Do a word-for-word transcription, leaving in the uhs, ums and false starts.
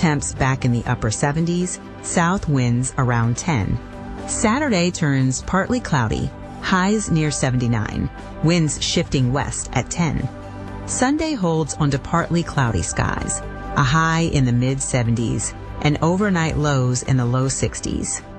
Temps back in the upper seventies, south winds around ten. Saturday turns partly cloudy, highs near seventy-nine, winds shifting west at ten. Sunday holds onto partly cloudy skies, a high in the mid seventies, and overnight lows in the low sixties.